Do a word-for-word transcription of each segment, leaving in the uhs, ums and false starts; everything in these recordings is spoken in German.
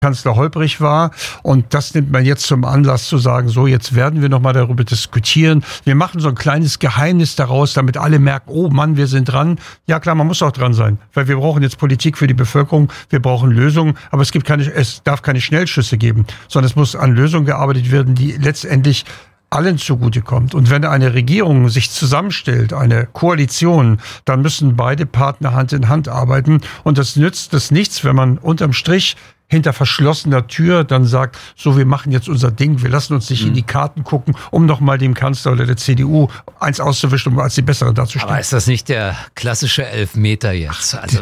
Kanzler holprig war. Und das nimmt man jetzt zum Anlass zu sagen, so, jetzt werden wir nochmal darüber diskutieren. Wir machen so ein kleines Geheimnis daraus, damit alle merken, oh Mann, wir sind dran. Ja klar, man muss auch dran sein, weil wir brauchen jetzt Politik für die Bevölkerung, wir brauchen Lösungen, aber es gibt keine, es darf keine Schnellschüsse geben, sondern es muss an Lösungen gearbeitet werden, die letztendlich allen zugutekommt. Und wenn eine Regierung sich zusammenstellt, eine Koalition, dann müssen beide Partner Hand in Hand arbeiten. Und das nützt es nichts, wenn man unterm Strich hinter verschlossener Tür dann sagt, so, wir machen jetzt unser Ding, wir lassen uns nicht mhm. in die Karten gucken, um nochmal dem Kanzler oder der C D U eins auszuwischen, um als die bessere dazustehen. Aber ist das nicht der klassische Elfmeter jetzt? Also,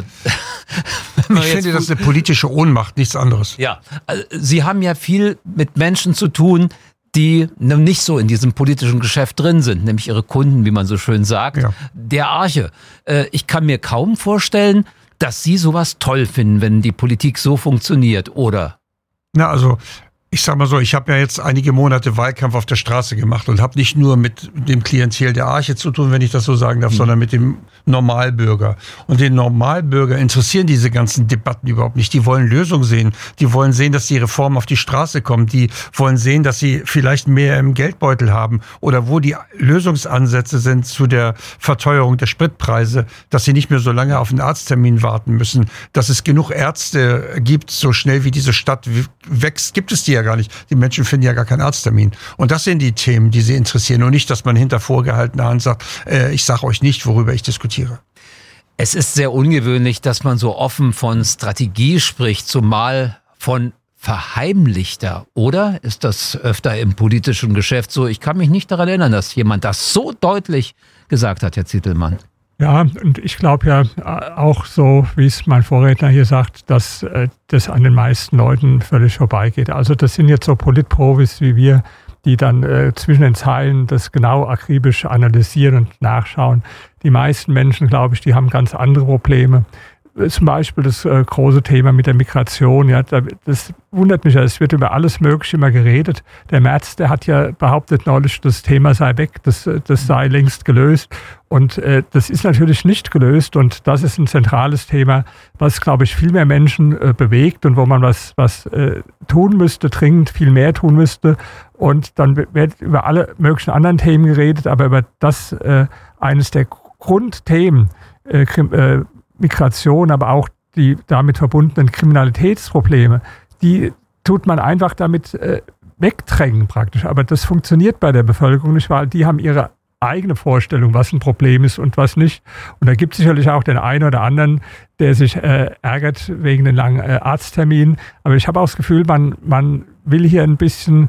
ich finde, das ist eine politische Ohnmacht, nichts anderes. Ja, also, Sie haben ja viel mit Menschen zu tun, die nicht so in diesem politischen Geschäft drin sind, nämlich Ihre Kunden, wie man so schön sagt, ja. Der Arche. Ich kann mir kaum vorstellen, dass Sie sowas toll finden, wenn die Politik so funktioniert, oder? Na, also ich sag mal so, ich habe ja jetzt einige Monate Wahlkampf auf der Straße gemacht und habe nicht nur mit dem Klientel der Arche zu tun, wenn ich das so sagen darf, mhm. sondern mit dem Normalbürger. Und den Normalbürger interessieren diese ganzen Debatten überhaupt nicht. Die wollen Lösungen sehen. Die wollen sehen, dass die Reform auf die Straße kommt. Die wollen sehen, dass sie vielleicht mehr im Geldbeutel haben oder wo die Lösungsansätze sind zu der Verteuerung der Spritpreise, dass sie nicht mehr so lange auf einen Arzttermin warten müssen, dass es genug Ärzte gibt, so schnell wie diese Stadt wächst, gibt es die ja gar nicht. Die Menschen finden ja gar keinen Arzttermin. Und das sind die Themen, die sie interessieren und nicht, dass man hinter vorgehaltener Hand sagt, äh, ich sage euch nicht, worüber ich diskutiere. Es ist sehr ungewöhnlich, dass man so offen von Strategie spricht, zumal von verheimlichter, oder? Ist das öfter im politischen Geschäft so? Ich kann mich nicht daran erinnern, dass jemand das so deutlich gesagt hat, Herr Zitelmann. Ja, und ich glaube ja auch so, wie es mein Vorredner hier sagt, dass äh, das an den meisten Leuten völlig vorbeigeht. Also das sind jetzt so Politprofis wie wir, die dann äh, zwischen den Zeilen das genau akribisch analysieren und nachschauen. Die meisten Menschen, glaube ich, die haben ganz andere Probleme. Zum Beispiel das äh, große Thema mit der Migration. Ja, das wundert mich ja. Es wird über alles Mögliche immer geredet. Der Merz, der hat ja behauptet neulich, das Thema sei weg, das, das sei längst gelöst. Und äh, das ist natürlich nicht gelöst. Und das ist ein zentrales Thema, was, glaube ich, viel mehr Menschen äh, bewegt und wo man was, was äh, tun müsste, dringend viel mehr tun müsste. Und dann wird über alle möglichen anderen Themen geredet, aber über das äh, eines der Grundthemen, äh, äh, Migration, aber auch die damit verbundenen Kriminalitätsprobleme, die tut man einfach damit äh, wegdrängen praktisch. Aber das funktioniert bei der Bevölkerung nicht, weil die haben ihre eigene Vorstellung, was ein Problem ist und was nicht. Und da gibt es sicherlich auch den einen oder anderen, der sich äh, ärgert wegen den langen äh, Arztterminen. Aber ich habe auch das Gefühl, man, man will hier ein bisschen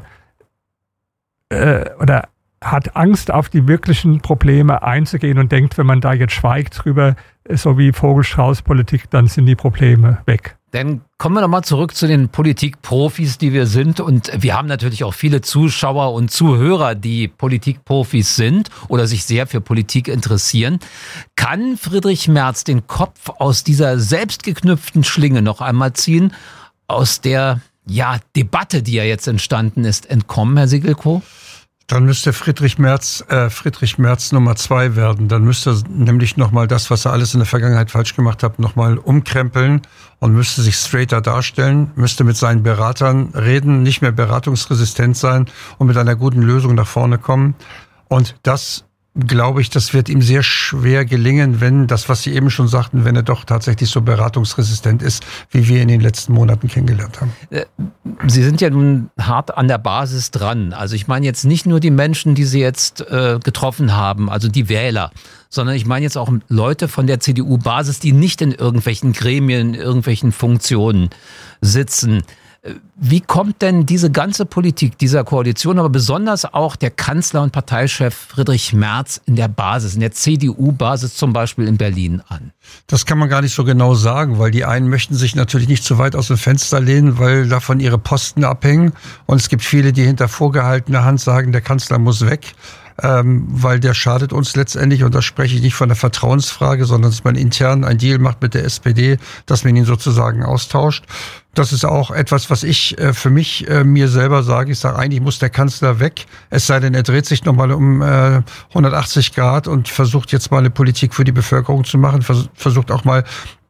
äh, oder hat Angst, auf die wirklichen Probleme einzugehen und denkt, wenn man da jetzt schweigt drüber, so wie Vogel-Strauß-Politik, dann sind die Probleme weg. Dann kommen wir nochmal zurück zu den Politikprofis, die wir sind. Und wir haben natürlich auch viele Zuschauer und Zuhörer, die Politikprofis sind oder sich sehr für Politik interessieren. Kann Friedrich Merz den Kopf aus dieser selbstgeknüpften Schlinge noch einmal ziehen, aus der ja, Debatte, die ja jetzt entstanden ist, entkommen, Herr Siegelko? Dann müsste Friedrich Merz, äh, Friedrich Merz Nummer zwei werden. Dann müsste er nämlich nochmal das, was er alles in der Vergangenheit falsch gemacht hat, nochmal umkrempeln und müsste sich straighter darstellen, müsste mit seinen Beratern reden, nicht mehr beratungsresistent sein und mit einer guten Lösung nach vorne kommen. Und das, glaube ich, das wird ihm sehr schwer gelingen, wenn das, was Sie eben schon sagten, wenn er doch tatsächlich so beratungsresistent ist, wie wir in den letzten Monaten kennengelernt haben. Sie sind ja nun hart an der Basis dran. Also ich meine jetzt nicht nur die Menschen, die Sie jetzt äh, getroffen haben, also die Wähler, sondern ich meine jetzt auch Leute von der C D U-Basis, die nicht in irgendwelchen Gremien, in irgendwelchen Funktionen sitzen. Wie kommt denn diese ganze Politik dieser Koalition, aber besonders auch der Kanzler und Parteichef Friedrich Merz in der Basis, in der C D U-Basis zum Beispiel in Berlin an? Das kann man gar nicht so genau sagen, weil die einen möchten sich natürlich nicht zu weit aus dem Fenster lehnen, weil davon ihre Posten abhängen. Und es gibt viele, die hinter vorgehaltener Hand sagen, der Kanzler muss weg. Ähm, weil der schadet uns letztendlich, und da spreche ich nicht von der Vertrauensfrage, sondern dass man intern einen Deal macht mit der S P D, dass man ihn sozusagen austauscht. Das ist auch etwas, was ich äh, für mich äh, mir selber sage. Ich sage, eigentlich muss der Kanzler weg, es sei denn, er dreht sich nochmal um äh, hundertachtzig Grad und versucht jetzt mal eine Politik für die Bevölkerung zu machen, vers- versucht auch mal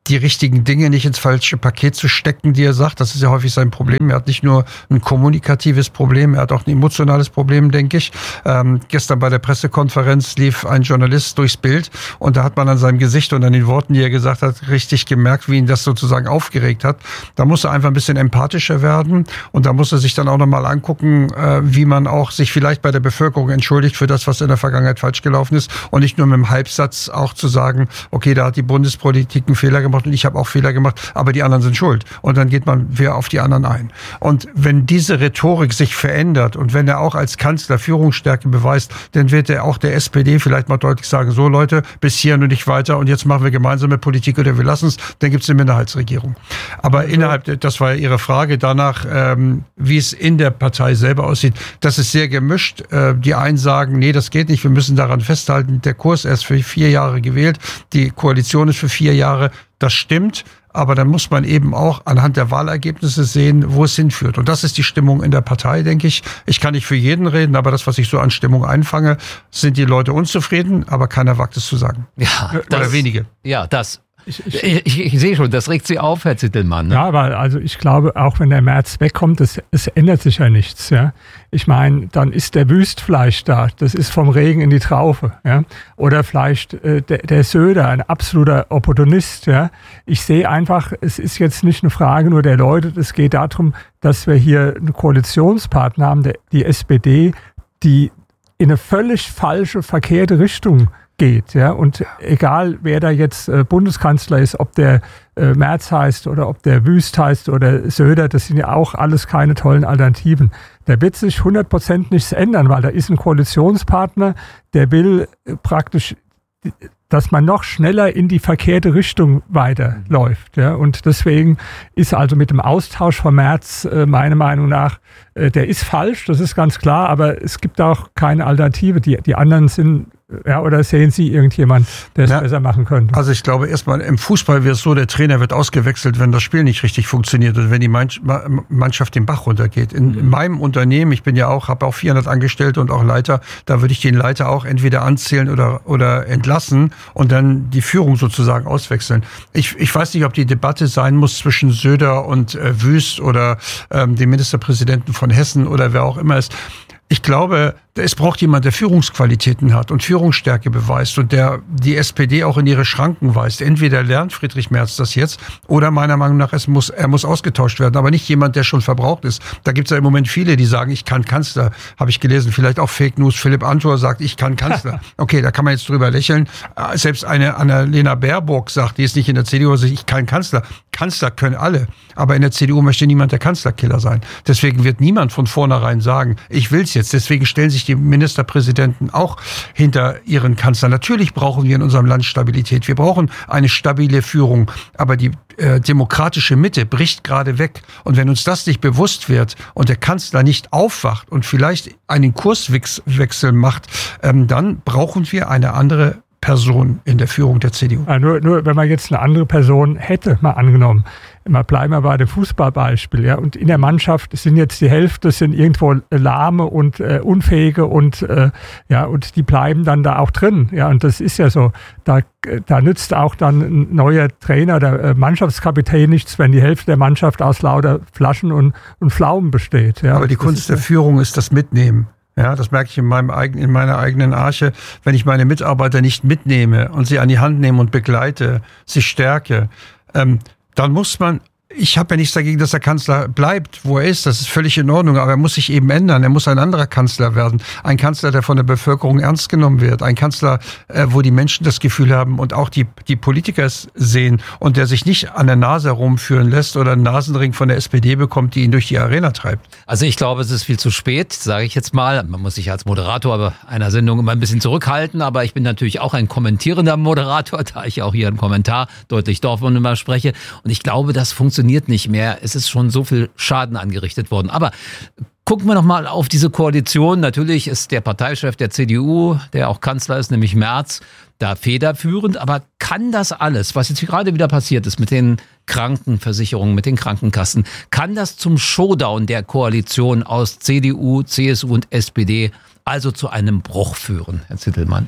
die richtigen Dinge nicht ins falsche Paket zu stecken, die er sagt. Das ist ja häufig sein Problem. Er hat nicht nur ein kommunikatives Problem, er hat auch ein emotionales Problem, denke ich. Ähm, gestern bei der Pressekonferenz lief ein Journalist durchs Bild und da hat man an seinem Gesicht und an den Worten, die er gesagt hat, richtig gemerkt, wie ihn das sozusagen aufgeregt hat. Da muss er einfach ein bisschen empathischer werden und da muss er sich dann auch nochmal angucken, äh, wie man auch sich vielleicht bei der Bevölkerung entschuldigt für das, was in der Vergangenheit falsch gelaufen ist und nicht nur mit einem Halbsatz auch zu sagen, okay, da hat die Bundespolitik einen Fehler gemacht und ich habe auch Fehler gemacht, aber die anderen sind schuld. Und dann geht man wieder auf die anderen ein. Und wenn diese Rhetorik sich verändert und wenn er auch als Kanzler Führungsstärke beweist, dann wird er auch der S P D vielleicht mal deutlich sagen, so Leute, bis hierhin und nicht weiter und jetzt machen wir gemeinsame Politik oder wir lassen es, dann gibt es eine Minderheitsregierung. Aber innerhalb, das war ja Ihre Frage danach, ähm, wie es in der Partei selber aussieht, das ist sehr gemischt. Äh, die einen sagen, nee, das geht nicht, wir müssen daran festhalten, der Kurs ist für vier Jahre gewählt, die Koalition ist für vier Jahre. Das stimmt, aber dann muss man eben auch anhand der Wahlergebnisse sehen, wo es hinführt. Und das ist die Stimmung in der Partei, denke ich. Ich kann nicht für jeden reden, aber das, was ich so an Stimmung einfange, sind die Leute unzufrieden, aber keiner wagt es zu sagen. Ja, Oder das, wenige. Ja, das. Ich, ich, Ich, ich, ich sehe schon, das regt Sie auf, Herr Zittelmann. Ne? Ja, aber also ich glaube, auch wenn der Merz wegkommt, es, es ändert sich ja nichts. Ja? Ich meine, dann ist der Wüstfleisch da. Das ist vom Regen in die Traufe. Ja? Oder vielleicht äh, der, der Söder, ein absoluter Opportunist. Ja? Ich sehe einfach, es ist jetzt nicht eine Frage nur der Leute. Es geht darum, dass wir hier einen Koalitionspartner haben, der, die S P D, die in eine völlig falsche, verkehrte Richtung geht, ja, und egal wer da jetzt äh, Bundeskanzler ist, ob der äh, Merz heißt oder ob der Wüst heißt oder Söder, das sind ja auch alles keine tollen Alternativen. Da wird sich hundert Prozent nichts ändern, weil da ist ein Koalitionspartner, der will äh, praktisch, dass man noch schneller in die verkehrte Richtung weiterläuft, ja, und deswegen ist also mit dem Austausch von Merz äh, meiner Meinung nach, äh, der ist falsch, das ist ganz klar, aber es gibt auch keine Alternative. Die, die anderen sind, ja, oder sehen Sie irgendjemand, der es ja besser machen könnte? Also ich glaube erstmal, im Fußball wird es so, der Trainer wird ausgewechselt, wenn das Spiel nicht richtig funktioniert und wenn die Mannschaft den Bach runtergeht. In, in meinem Unternehmen, ich bin ja auch, habe auch vierhundert Angestellte und auch Leiter, da würde ich den Leiter auch entweder anzählen oder, oder entlassen und dann die Führung sozusagen auswechseln. Ich, ich weiß nicht, ob die Debatte sein muss zwischen Söder und äh, Wüst oder ähm, dem Ministerpräsidenten von Hessen oder wer auch immer ist. Ich glaube, es braucht jemand, der Führungsqualitäten hat und Führungsstärke beweist und der die S P D auch in ihre Schranken weist. Entweder lernt Friedrich Merz das jetzt oder meiner Meinung nach, es muss, er muss ausgetauscht werden. Aber nicht jemand, der schon verbraucht ist. Da gibt es ja im Moment viele, die sagen, ich kann Kanzler. Habe ich gelesen, vielleicht auch Fake News. Philipp Amthor sagt, ich kann Kanzler. Okay, da kann man jetzt drüber lächeln. Selbst eine Annalena Baerbock sagt, die ist nicht in der C D U, sagt, ich kann Kanzler. Kanzler können alle. Aber in der C D U möchte niemand der Kanzlerkiller sein. Deswegen wird niemand von vornherein sagen, ich will's jetzt. Deswegen stellen sich die Ministerpräsidenten auch hinter ihren Kanzler. Natürlich brauchen wir in unserem Land Stabilität. Wir brauchen eine stabile Führung. Aber die äh, demokratische Mitte bricht gerade weg. Und wenn uns das nicht bewusst wird und der Kanzler nicht aufwacht und vielleicht einen Kurswechsel macht, ähm, dann brauchen wir eine andere Person in der Führung der C D U. Ja, nur, nur wenn man jetzt eine andere Person hätte, mal angenommen, mal bleiben wir bei dem Fußballbeispiel, ja, und in der Mannschaft sind jetzt die Hälfte sind irgendwo lahme und äh, unfähige und äh, ja, und die bleiben dann da auch drin, ja, und das ist ja so, da da nützt auch dann ein neuer Trainer, der äh, Mannschaftskapitän nichts, wenn die Hälfte der Mannschaft aus lauter Flaschen und, und Pflaumen besteht, ja. Aber die Kunst der Führung ist das Mitnehmen. Ja, das merke ich in meinem eigenen, in meiner eigenen Arche. Wenn ich meine Mitarbeiter nicht mitnehme und sie an die Hand nehme und begleite, sie stärke, ähm, dann muss man, ich habe ja nichts dagegen, dass der Kanzler bleibt, wo er ist. Das ist völlig in Ordnung. Aber er muss sich eben ändern. Er muss ein anderer Kanzler werden. Ein Kanzler, der von der Bevölkerung ernst genommen wird. Ein Kanzler, äh, wo die Menschen das Gefühl haben und auch die, die Politiker es sehen und der sich nicht an der Nase herumführen lässt oder einen Nasenring von der S P D bekommt, die ihn durch die Arena treibt. Also ich glaube, es ist viel zu spät, sage ich jetzt mal. Man muss sich als Moderator einer Sendung immer ein bisschen zurückhalten. Aber ich bin natürlich auch ein kommentierender Moderator, da ich auch hier im Kommentar deutlich Dortmund immer spreche. Und ich glaube, das funktioniert nicht mehr. Es ist schon so viel Schaden angerichtet worden. Aber gucken wir noch mal auf diese Koalition. Natürlich ist der Parteichef der C D U, der auch Kanzler ist, nämlich Merz, da federführend. Aber kann das alles, was jetzt gerade wieder passiert ist mit den Krankenversicherungen, mit den Krankenkassen, kann das zum Showdown der Koalition aus C D U, C S U und S P D, also zu einem Bruch führen, Herr Zittelmann?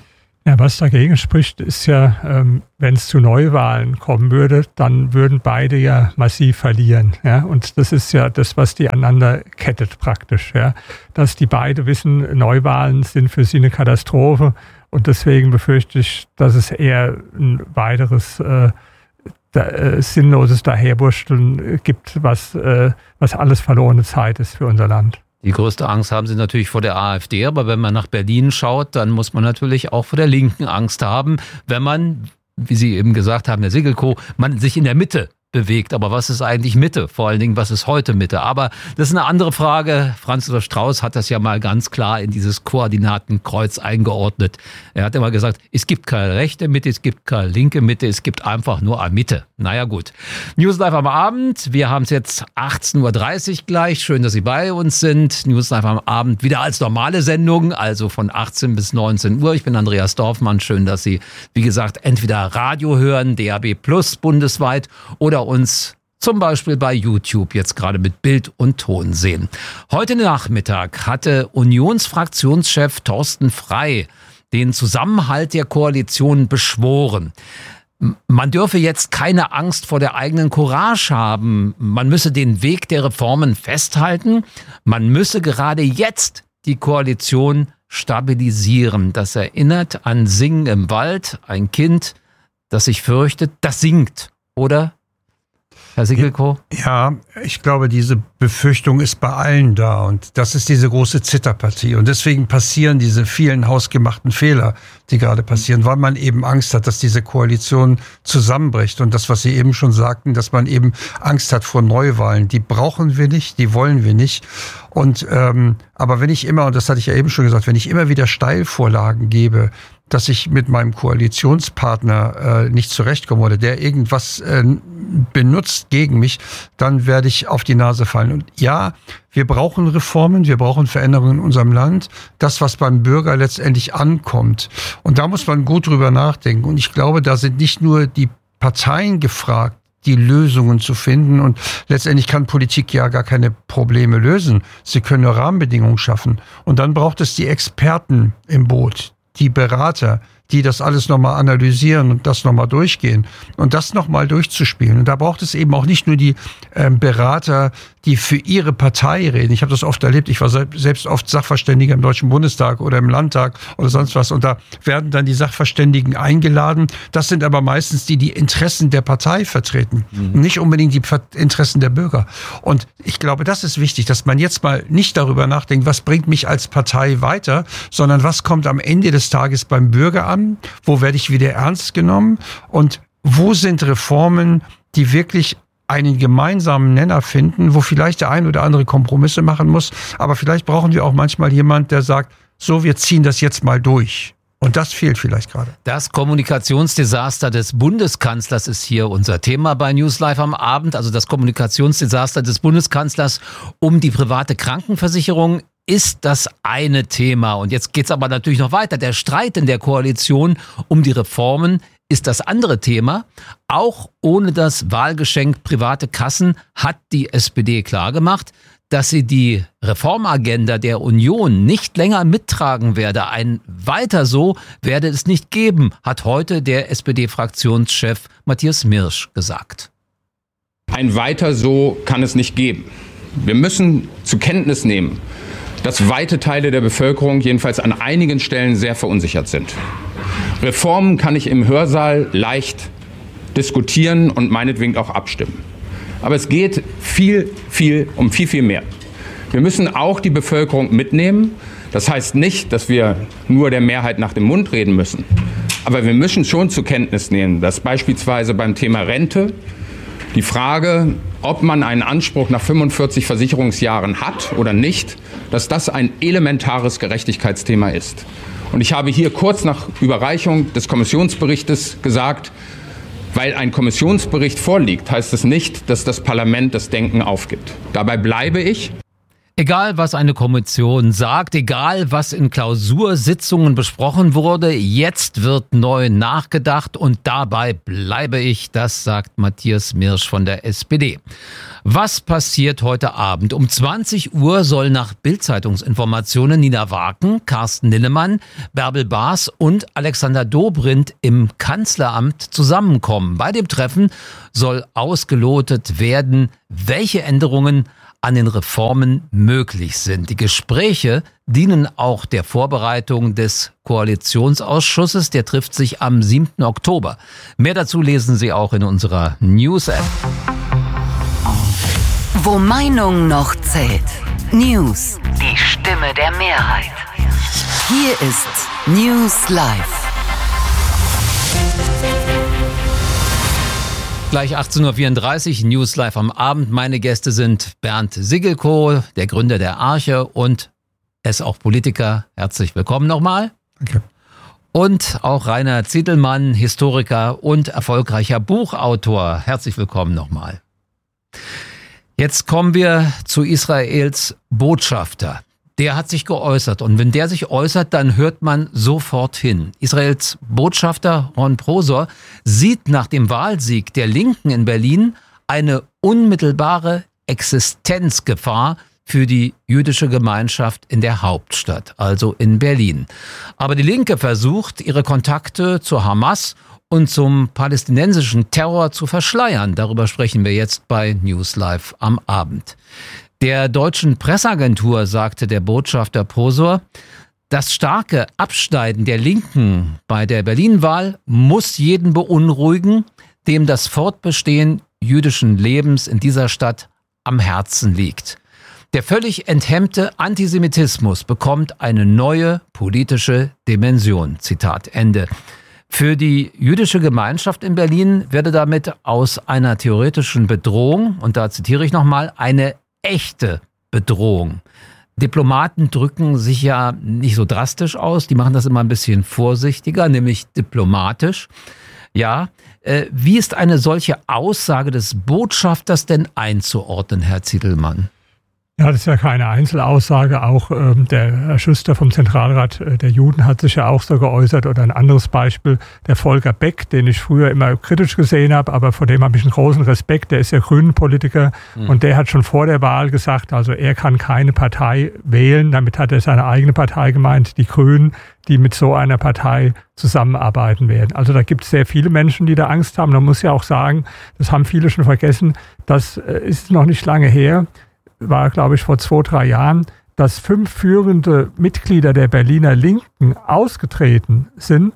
Ja, was dagegen spricht, ist ja, ähm, wenn es zu Neuwahlen kommen würde, dann würden beide ja massiv verlieren. Ja? Und das ist ja das, was die aneinander kettet praktisch. Ja? Dass die beide wissen, Neuwahlen sind für sie eine Katastrophe. Und deswegen befürchte ich, dass es eher ein weiteres äh, da, äh, sinnloses Daherwursteln gibt, was, äh, was alles verlorene Zeit ist für unser Land. Die größte Angst haben sie natürlich vor der AfD, aber wenn man nach Berlin schaut, dann muss man natürlich auch vor der Linken Angst haben, wenn man, wie Sie eben gesagt haben, Herr Sigelko, man sich in der Mitte bewegt. Aber was ist eigentlich Mitte? Vor allen Dingen, was ist heute Mitte? Aber das ist eine andere Frage. Franz Josef Strauß hat das ja mal ganz klar in dieses Koordinatenkreuz eingeordnet. Er hat immer gesagt, es gibt keine rechte Mitte, es gibt keine linke Mitte, es gibt einfach nur eine Mitte. Naja gut. News Live am Abend. Wir haben es jetzt achtzehn Uhr dreißig gleich. Schön, dass Sie bei uns sind. News Live am Abend wieder als normale Sendung, also von achtzehn bis neunzehn Uhr. Ich bin Andreas Dorfmann. Schön, dass Sie, wie gesagt, entweder Radio hören, D A B Plus bundesweit, oder uns zum Beispiel bei YouTube jetzt gerade mit Bild und Ton sehen. Heute Nachmittag hatte Unionsfraktionschef Thorsten Frey den Zusammenhalt der Koalition beschworen. Man dürfe jetzt keine Angst vor der eigenen Courage haben. Man müsse den Weg der Reformen festhalten. Man müsse gerade jetzt die Koalition stabilisieren. Das erinnert an Singen im Wald. Ein Kind, das sich fürchtet, das singt, oder? Herr Sigelko? Ja, ich glaube, diese Befürchtung ist bei allen da und das ist diese große Zitterpartie und deswegen passieren diese vielen hausgemachten Fehler, die gerade passieren, weil man eben Angst hat, dass diese Koalition zusammenbricht und das, was Sie eben schon sagten, dass man eben Angst hat vor Neuwahlen, die brauchen wir nicht, die wollen wir nicht und ähm, aber wenn ich immer, und das hatte ich ja eben schon gesagt, wenn ich immer wieder Steilvorlagen gebe, dass ich mit meinem Koalitionspartner äh, nicht zurechtkomme oder der irgendwas äh, benutzt gegen mich, dann werde ich auf die Nase fallen. Und ja, wir brauchen Reformen, wir brauchen Veränderungen in unserem Land, das, was beim Bürger letztendlich ankommt. Und da muss man gut drüber nachdenken. Und ich glaube, da sind nicht nur die Parteien gefragt, die Lösungen zu finden. Und letztendlich kann Politik ja gar keine Probleme lösen. Sie können nur Rahmenbedingungen schaffen. Und dann braucht es die Experten im Boot, die Berater, die das alles nochmal analysieren und das nochmal durchgehen und das nochmal durchzuspielen. Und da braucht es eben auch nicht nur die ähm, Berater, die für ihre Partei reden. Ich habe das oft erlebt. Ich war selbst oft Sachverständiger im Deutschen Bundestag oder im Landtag oder sonst was. Und da werden dann die Sachverständigen eingeladen. Das sind aber meistens die, die Interessen der Partei vertreten. Mhm. Nicht unbedingt die Interessen der Bürger. Und ich glaube, das ist wichtig, dass man jetzt mal nicht darüber nachdenkt, was bringt mich als Partei weiter, sondern was kommt am Ende des Tages beim Bürger an? Wo werde ich wieder ernst genommen? Und wo sind Reformen, die wirklich einen gemeinsamen Nenner finden, wo vielleicht der ein oder andere Kompromisse machen muss. Aber vielleicht brauchen wir auch manchmal jemand, der sagt, so, wir ziehen das jetzt mal durch. Und das fehlt vielleicht gerade. Das Kommunikationsdesaster des Bundeskanzlers ist hier unser Thema bei News Live am Abend. Also das Kommunikationsdesaster des Bundeskanzlers um die private Krankenversicherung ist das eine Thema. Und jetzt geht's aber natürlich noch weiter. Der Streit in der Koalition um die Reformen ist das andere Thema. Auch ohne das Wahlgeschenk private Kassen hat die S P D klargemacht, dass sie die Reformagenda der Union nicht länger mittragen werde. Ein Weiter so werde es nicht geben, hat heute der S P D-Fraktionschef Matthias Mirsch gesagt. Ein Weiter so kann es nicht geben. Wir müssen zur Kenntnis nehmen, dass weite Teile der Bevölkerung jedenfalls an einigen Stellen sehr verunsichert sind. Reformen kann ich im Hörsaal leicht diskutieren und meinetwegen auch abstimmen. Aber es geht viel, viel um viel, viel mehr. Wir müssen auch die Bevölkerung mitnehmen. Das heißt nicht, dass wir nur der Mehrheit nach dem Mund reden müssen. Aber wir müssen schon zur Kenntnis nehmen, dass beispielsweise beim Thema Rente die Frage, ob man einen Anspruch nach fünfundvierzig Versicherungsjahren hat oder nicht, dass das ein elementares Gerechtigkeitsthema ist. Und ich habe hier kurz nach Überreichung des Kommissionsberichtes gesagt, weil ein Kommissionsbericht vorliegt, heißt es nicht, dass das Parlament das Denken aufgibt. Dabei bleibe ich. Egal, was eine Kommission sagt, egal, was in Klausursitzungen besprochen wurde, jetzt wird neu nachgedacht und dabei bleibe ich, das sagt Matthias Mirsch von der S P D. Was passiert heute Abend? Um zwanzig Uhr soll nach Bild-Zeitungsinformationen Nina Waken, Carsten Linnemann, Bärbel Baas und Alexander Dobrindt im Kanzleramt zusammenkommen. Bei dem Treffen soll ausgelotet werden, welche Änderungen an den Reformen möglich sind. Die Gespräche dienen auch der Vorbereitung des Koalitionsausschusses. Der trifft sich am siebten Oktober. Mehr dazu lesen Sie auch in unserer News-App. Wo Meinung noch zählt. News. Die Stimme der Mehrheit. Hier ist News Live. Gleich achtzehn Uhr vierunddreißig, News Live am Abend. Meine Gäste sind Bernd Sigelkow, der Gründer der Arche und er ist auch Politiker. Herzlich willkommen nochmal. Danke. Und auch Rainer Zietelmann, Historiker und erfolgreicher Buchautor. Herzlich willkommen nochmal. Jetzt kommen wir zu Israels Botschafter. Der hat sich geäußert und wenn der sich äußert, dann hört man sofort hin. Israels Botschafter Ron Prosor sieht nach dem Wahlsieg der Linken in Berlin eine unmittelbare Existenzgefahr für die jüdische Gemeinschaft in der Hauptstadt, also in Berlin. Aber die Linke versucht, ihre Kontakte zur Hamas und zum palästinensischen Terror zu verschleiern. Darüber sprechen wir jetzt bei News Live am Abend. Der deutschen Presseagentur sagte der Botschafter Prosor, das starke Abschneiden der Linken bei der Berlin-Wahl muss jeden beunruhigen, dem das Fortbestehen jüdischen Lebens in dieser Stadt am Herzen liegt. Der völlig enthemmte Antisemitismus bekommt eine neue politische Dimension. Zitat Ende. Für die jüdische Gemeinschaft in Berlin werde damit aus einer theoretischen Bedrohung, und da zitiere ich nochmal, eine echte Bedrohung. Diplomaten drücken sich ja nicht so drastisch aus, die machen das immer ein bisschen vorsichtiger, nämlich diplomatisch. Ja, äh, wie ist eine solche Aussage des Botschafters denn einzuordnen, Herr Zietelmann? Ja, das ist ja keine Einzelaussage. Auch ähm, der Herr Schuster vom Zentralrat äh, der Juden hat sich ja auch so geäußert. Oder ein anderes Beispiel, der Volker Beck, den ich früher immer kritisch gesehen habe, aber vor dem habe ich einen großen Respekt. Der ist ja Grünen-Politiker mhm. und der hat schon vor der Wahl gesagt, also er kann keine Partei wählen. Damit hat er seine eigene Partei gemeint, die Grünen, die mit so einer Partei zusammenarbeiten werden. Also da gibt es sehr viele Menschen, die da Angst haben. Man muss ja auch sagen, das haben viele schon vergessen, das äh, ist noch nicht lange her, war, glaube ich, vor zwei, drei Jahren, dass fünf führende Mitglieder der Berliner Linken ausgetreten sind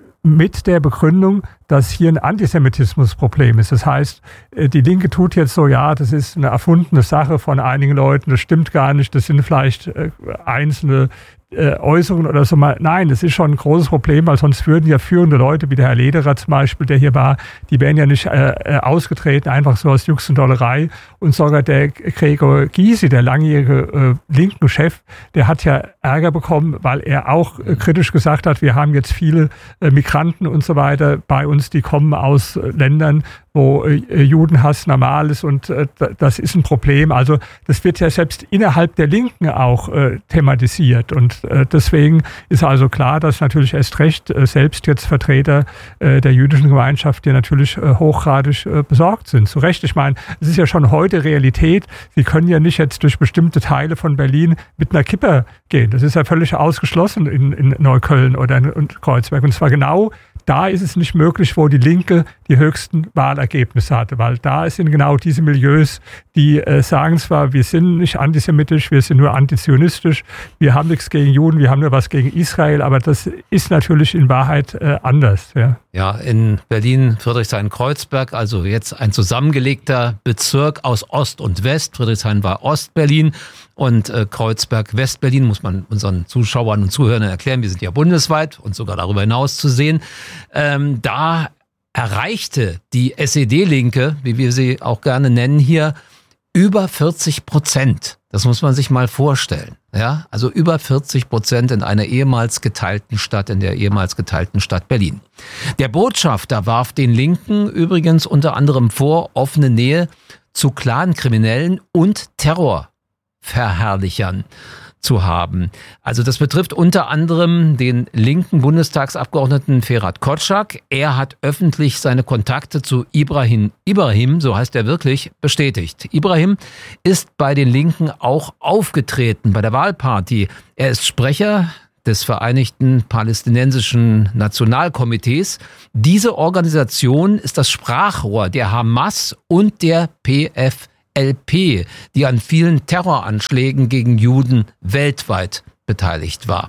mit der Begründung, dass hier ein Antisemitismusproblem ist. Das heißt, die Linke tut jetzt so, ja, das ist eine erfundene Sache von einigen Leuten, das stimmt gar nicht, das sind vielleicht einzelne Äußerungen oder so mal. Nein, das ist schon ein großes Problem, weil sonst würden ja führende Leute, wie der Herr Lederer zum Beispiel, der hier war, die wären ja nicht äh, ausgetreten, einfach so aus Jux und Dollerei. Und sogar der Gregor Gysi, der langjährige äh, linken Chef, der hat ja Ärger bekommen, weil er auch äh, kritisch gesagt hat, wir haben jetzt viele äh, Migranten und so weiter bei uns, die kommen aus äh, Ländern, wo äh, Judenhass normal ist und äh, das ist ein Problem. Also das wird ja selbst innerhalb der Linken auch äh, thematisiert und äh, deswegen ist also klar, dass natürlich erst recht äh, selbst jetzt Vertreter äh, der jüdischen Gemeinschaft, die natürlich äh, hochgradig äh, besorgt sind. Zu Recht, ich meine, es ist ja schon heute Realität. Sie können ja nicht jetzt durch bestimmte Teile von Berlin mit einer Kipper gehen. Das ist ja völlig ausgeschlossen in, in Neukölln oder in, in Kreuzberg. Und zwar genau da ist es nicht möglich, wo die Linke die höchsten Wahlergebnisse hatte, weil da sind genau diese Milieus, die äh, sagen zwar, wir sind nicht antisemitisch, wir sind nur antizionistisch, wir haben nichts gegen Juden, wir haben nur was gegen Israel, aber das ist natürlich in Wahrheit äh, anders. Ja. Ja, in Berlin Friedrichshain-Kreuzberg, also jetzt ein zusammengelegter Bezirk aus Ost und West. Friedrichshain war Ostberlin und äh, Kreuzberg Westberlin, muss man unseren Zuschauern und Zuhörern erklären. Wir sind ja bundesweit und sogar darüber hinaus zu sehen. Ähm, da erreichte die S E D-Linke, wie wir sie auch gerne nennen hier, über vierzig Prozent. Das muss man sich mal vorstellen. Ja, also über vierzig Prozent in einer ehemals geteilten Stadt, in der ehemals geteilten Stadt Berlin. Der Botschafter warf den Linken übrigens unter anderem vor, offene Nähe zu Clankriminellen und Terror Verherrlichern zu haben. Also das betrifft unter anderem den linken Bundestagsabgeordneten Ferhat Kotschak. Er hat öffentlich seine Kontakte zu Ibrahim Ibrahim, so heißt er wirklich, bestätigt. Ibrahim ist bei den Linken auch aufgetreten bei der Wahlparty. Er ist Sprecher des Vereinigten Palästinensischen Nationalkomitees. Diese Organisation ist das Sprachrohr der Hamas und der P F L P, die an vielen Terroranschlägen gegen Juden weltweit beteiligt war.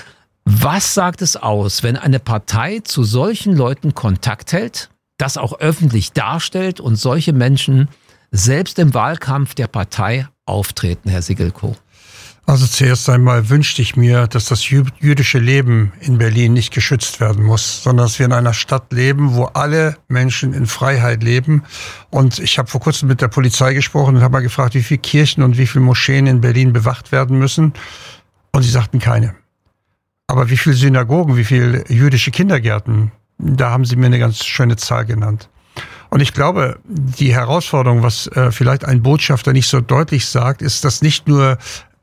Was sagt es aus, wenn eine Partei zu solchen Leuten Kontakt hält, das auch öffentlich darstellt und solche Menschen selbst im Wahlkampf der Partei auftreten, Herr Sigelko? Also zuerst einmal wünschte ich mir, dass das jüdische Leben in Berlin nicht geschützt werden muss, sondern dass wir in einer Stadt leben, wo alle Menschen in Freiheit leben. Und ich habe vor kurzem mit der Polizei gesprochen und habe mal gefragt, wie viele Kirchen und wie viele Moscheen in Berlin bewacht werden müssen. Und sie sagten keine. Aber wie viele Synagogen, wie viele jüdische Kindergärten, da haben sie mir eine ganz schöne Zahl genannt. Und ich glaube, die Herausforderung, was äh, vielleicht ein Botschafter nicht so deutlich sagt, ist, dass nicht nur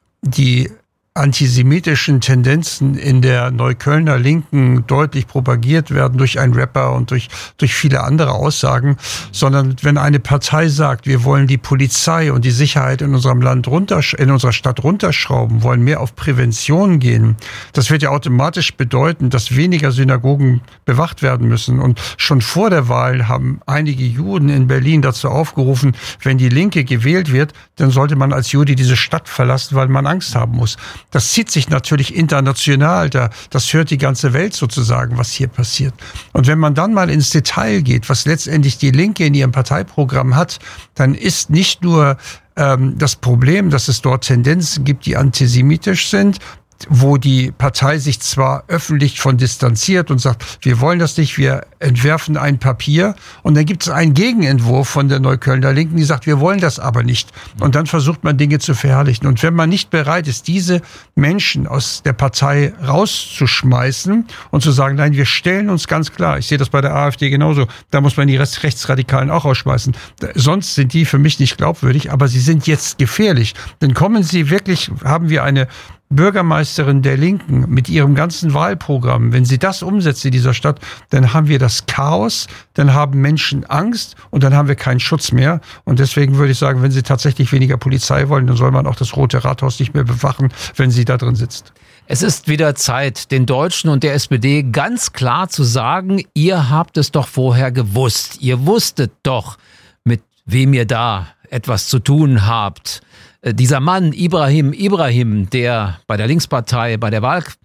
die antisemitischen Tendenzen in der Neuköllner Linken deutlich propagiert werden durch einen Rapper und durch, durch viele andere Aussagen, sondern wenn eine Partei sagt, wir wollen die Polizei und die Sicherheit in unserem Land runter, in unserer Stadt runterschrauben, wollen mehr auf Prävention gehen, das wird ja automatisch bedeuten, dass weniger Synagogen bewacht werden müssen. Und schon vor der Wahl haben einige Juden in Berlin dazu aufgerufen, wenn die Linke gewählt wird, dann sollte man als Jude diese Stadt verlassen, weil man Angst haben muss. Das zieht sich natürlich international, da, das hört die ganze Welt sozusagen, was hier passiert. Und wenn man dann mal ins Detail geht, was letztendlich die Linke in ihrem Parteiprogramm hat, dann ist nicht nur ähm, das Problem, dass es dort Tendenzen gibt, die antisemitisch sind, wo die Partei sich zwar öffentlich von distanziert und sagt, wir wollen das nicht, wir entwerfen ein Papier, und dann gibt es einen Gegenentwurf von der Neuköllner Linken, die sagt, wir wollen das aber nicht. Und dann versucht man Dinge zu verherrlichen. Und wenn man nicht bereit ist, diese Menschen aus der Partei rauszuschmeißen und zu sagen, nein, wir stellen uns ganz klar, ich sehe das bei der AfD genauso, da muss man die Rechtsradikalen auch rausschmeißen. Sonst sind die für mich nicht glaubwürdig, aber sie sind jetzt gefährlich. Denn kommen sie wirklich, haben wir eine Bürgermeisterin der Linken mit ihrem ganzen Wahlprogramm, wenn sie das umsetzt in dieser Stadt, dann haben wir das Chaos, dann haben Menschen Angst und dann haben wir keinen Schutz mehr. Und deswegen würde ich sagen, wenn sie tatsächlich weniger Polizei wollen, dann soll man auch das Rote Rathaus nicht mehr bewachen, wenn sie da drin sitzt. Es ist wieder Zeit, den Deutschen und der S P D ganz klar zu sagen, ihr habt es doch vorher gewusst. Ihr wusstet doch, mit wem ihr da etwas zu tun habt. Dieser Mann, Ibrahim Ibrahim, der bei der Linkspartei, bei der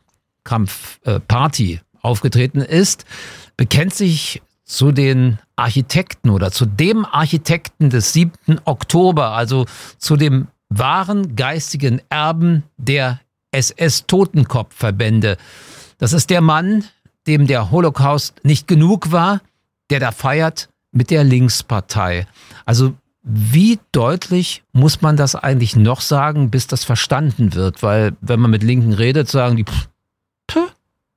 Wahlkampfparty aufgetreten ist, bekennt sich zu den Architekten oder zu dem Architekten des siebten Oktober, also zu dem wahren geistigen Erben der S S-Totenkopfverbände. Das ist der Mann, dem der Holocaust nicht genug war, der da feiert mit der Linkspartei. Also wie deutlich muss man das eigentlich noch sagen, bis das verstanden wird? Weil wenn man mit Linken redet, sagen die, pff, pff.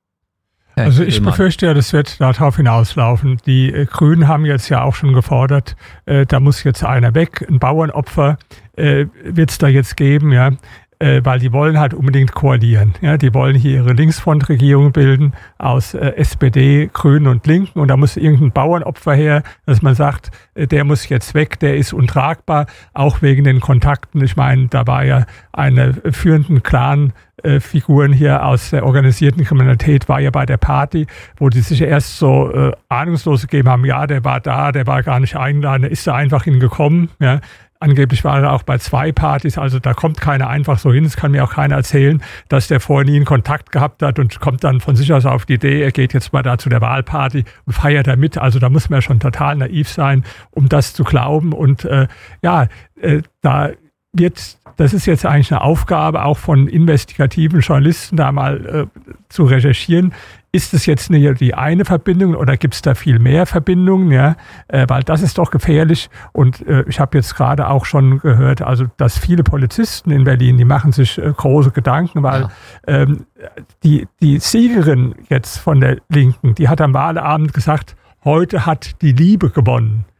Ja, also ich befürchte ja, das wird darauf hinauslaufen. Die äh, Grünen haben jetzt ja auch schon gefordert, äh, da muss jetzt einer weg, ein Bauernopfer äh, wird es da jetzt geben, ja. Weil die wollen halt unbedingt koalieren. Ja, die wollen hier ihre Linksfrontregierung bilden aus äh, S P D, Grünen und Linken. Und da muss irgendein Bauernopfer her, dass man sagt, äh, der muss jetzt weg, der ist untragbar, auch wegen den Kontakten. Ich meine, da war ja eine führenden Clan-Figuren hier aus der organisierten Kriminalität, war ja bei der Party, wo die sich erst so äh, ahnungslos gegeben haben, ja, der war da, der war gar nicht eingeladen, der ist da einfach hingekommen, ja. Angeblich war er auch bei zwei Partys, also da kommt keiner einfach so hin. Es kann mir auch keiner erzählen, dass der vorher nie einen Kontakt gehabt hat und kommt dann von sich aus auf die Idee, er geht jetzt mal da zu der Wahlparty und feiert da mit. Also da muss man ja schon total naiv sein, um das zu glauben. Und äh, ja, äh, da wird, das ist jetzt eigentlich eine Aufgabe auch von investigativen Journalisten, da mal äh, zu recherchieren. Ist es jetzt eine, die eine Verbindung oder gibt es da viel mehr Verbindungen? Ja, äh, weil das ist doch gefährlich. Und äh, ich habe jetzt gerade auch schon gehört, also dass viele Polizisten in Berlin, die machen sich äh, große Gedanken, weil ja. ähm, die, die Siegerin jetzt von der Linken, die hat am Wahlabend gesagt, heute hat die Liebe gewonnen.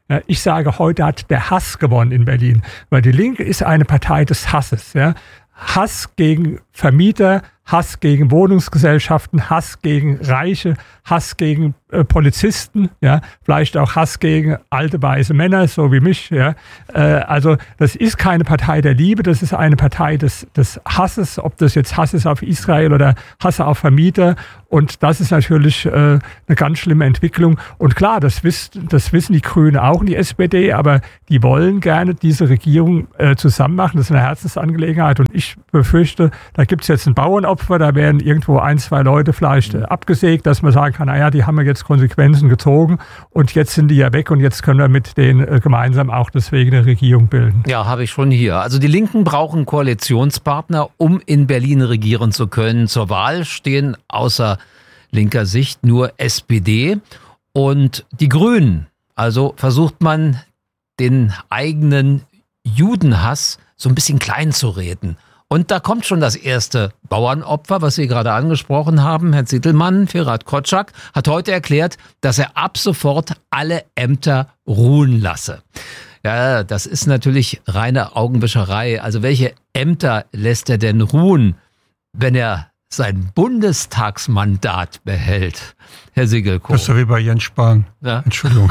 Ja, ich sage, heute hat der Hass gewonnen in Berlin, weil die Linke ist eine Partei des Hasses. Ja. Hass gegen Vermieter, Hass gegen Wohnungsgesellschaften, Hass gegen Reiche, Hass gegen äh, Polizisten, ja, vielleicht auch Hass gegen alte weiße Männer, so wie mich. Ja. Äh, also das ist keine Partei der Liebe, das ist eine Partei des, des Hasses, ob das jetzt Hass ist auf Israel oder Hass auf Vermieter. Und das ist natürlich äh, eine ganz schlimme Entwicklung. Und klar, das, wisst, das wissen die Grünen auch und die S P D, aber die wollen gerne diese Regierung äh, zusammen machen. Das ist eine Herzensangelegenheit. Und ich befürchte, da gibt es jetzt ein Bauernopfer, da werden irgendwo ein, zwei Leute vielleicht äh, abgesägt, dass man sagen kann, naja, die haben ja jetzt Konsequenzen gezogen und jetzt sind die ja weg und jetzt können wir mit denen äh, gemeinsam auch deswegen eine Regierung bilden. Ja, habe ich schon hier. Also die Linken brauchen Koalitionspartner, um in Berlin regieren zu können. Zur Wahl stehen außer linker Sicht nur S P D und die Grünen. Also versucht man, den eigenen Judenhass so ein bisschen klein zu reden. Und da kommt schon das erste Bauernopfer, was Sie gerade angesprochen haben. Herr Zittelmann, Ferhat Kotschak, hat heute erklärt, dass er ab sofort alle Ämter ruhen lasse. Ja, das ist natürlich reine Augenwischerei. Also welche Ämter lässt er denn ruhen, wenn er sein Bundestagsmandat behält, Herr Segelkow? Das ist so wie bei Jens Spahn. Ja. Entschuldigung.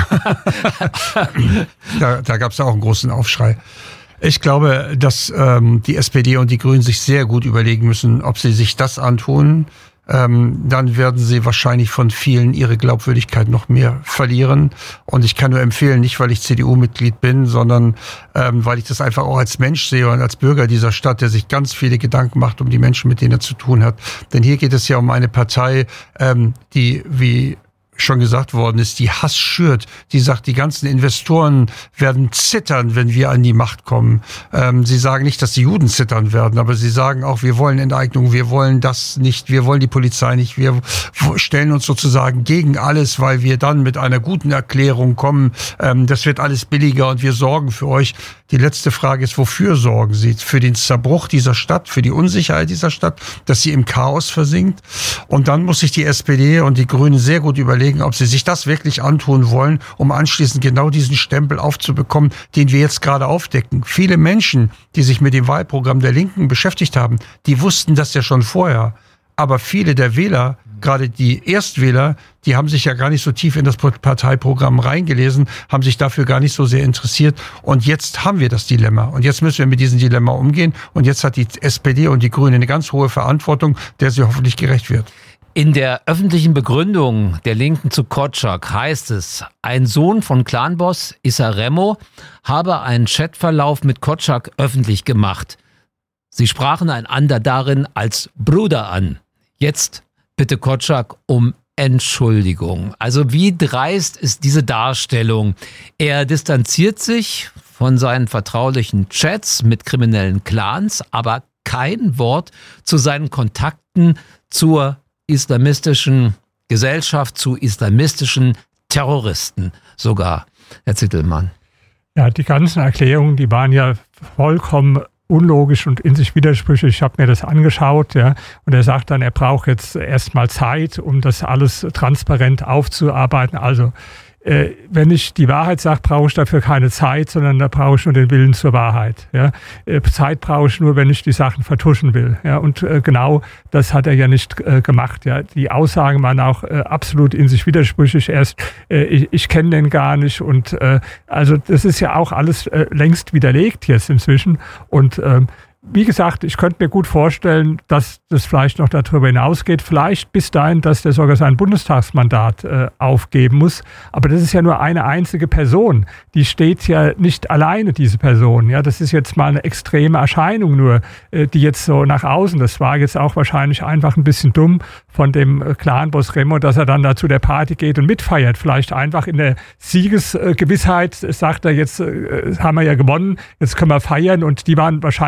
da da gab es auch einen großen Aufschrei. Ich glaube, dass ähm, die S P D und die Grünen sich sehr gut überlegen müssen, ob sie sich das antun. Ähm, dann werden sie wahrscheinlich von vielen ihre Glaubwürdigkeit noch mehr verlieren. Und ich kann nur empfehlen, nicht weil ich C D U-Mitglied bin, sondern ähm, weil ich das einfach auch als Mensch sehe und als Bürger dieser Stadt, der sich ganz viele Gedanken macht um die Menschen, mit denen er zu tun hat. Denn hier geht es ja um eine Partei, ähm, die, wie schon gesagt worden ist, die Hass schürt, die sagt, die ganzen Investoren werden zittern, wenn wir an die Macht kommen. Ähm, sie sagen nicht, dass die Juden zittern werden, aber sie sagen auch, wir wollen Enteignung, wir wollen das nicht, wir wollen die Polizei nicht, wir stellen uns sozusagen gegen alles, weil wir dann mit einer guten Erklärung kommen, ähm, das wird alles billiger und wir sorgen für euch. Die letzte Frage ist, wofür sorgen Sie? Für den Zerbruch dieser Stadt, für die Unsicherheit dieser Stadt, dass sie im Chaos versinkt? Und dann muss sich die S P D und die Grünen sehr gut überlegen, ob sie sich das wirklich antun wollen, um anschließend genau diesen Stempel aufzubekommen, den wir jetzt gerade aufdecken. Viele Menschen, die sich mit dem Wahlprogramm der Linken beschäftigt haben, die wussten das ja schon vorher. Aber viele der Wähler, gerade die Erstwähler, die haben sich ja gar nicht so tief in das Parteiprogramm reingelesen, haben sich dafür gar nicht so sehr interessiert. Und jetzt haben wir das Dilemma. Und jetzt müssen wir mit diesem Dilemma umgehen. Und jetzt hat die S P D und die Grünen eine ganz hohe Verantwortung, der sie hoffentlich gerecht wird. In der öffentlichen Begründung der Linken zu Kotschak heißt es, ein Sohn von Clanboss Issa Remo habe einen Chatverlauf mit Kotschak öffentlich gemacht. Sie sprachen einander darin als Bruder an. Jetzt bitte Kotschak um Entschuldigung. Also wie dreist ist diese Darstellung? Er distanziert sich von seinen vertraulichen Chats mit kriminellen Clans, aber kein Wort zu seinen Kontakten zur islamistischen Gesellschaft, zu islamistischen Terroristen sogar, Herr Zittelmann. Ja, die ganzen Erklärungen, die waren ja vollkommen unlogisch und in sich widersprüchlich. Ich habe mir das angeschaut, ja, und er sagt dann, er braucht jetzt erstmal Zeit, um das alles transparent aufzuarbeiten. Also äh, wenn ich die Wahrheit sage, brauche ich dafür keine Zeit, sondern da brauche ich nur den Willen zur Wahrheit. Ja. Äh, Zeit brauche ich nur, wenn ich die Sachen vertuschen will. Ja. Und äh, genau das hat er ja nicht äh, gemacht. Ja. Die Aussagen waren auch äh, absolut in sich widersprüchlich. Erst, äh, ich, ich kenne den gar nicht. Und äh, also das ist ja auch alles äh, längst widerlegt jetzt inzwischen. Und ähm, wie gesagt, ich könnte mir gut vorstellen, dass das vielleicht noch darüber hinausgeht. Vielleicht bis dahin, dass der sogar sein Bundestagsmandat äh, aufgeben muss. Aber das ist ja nur eine einzige Person. Die steht ja nicht alleine, diese Person. Ja, das ist jetzt mal eine extreme Erscheinung nur, äh, die jetzt so nach außen. Das war jetzt auch wahrscheinlich einfach ein bisschen dumm von dem äh, Clanboss Remo, dass er dann da zu der Party geht und mitfeiert. Vielleicht einfach in der Siegesgewissheit, äh, sagt er, jetzt äh, haben wir ja gewonnen, jetzt können wir feiern. Und die waren wahrscheinlich tatsächlich